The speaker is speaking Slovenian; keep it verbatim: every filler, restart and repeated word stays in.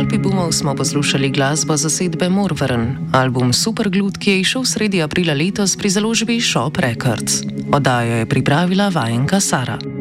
Happy Boomov smo poslušali glasbo zasedbe Morvern. Album Superglut, ki je izšel sredi aprila letos pri založbi Shop Records. Oddajo je pripravila vajenka Sara.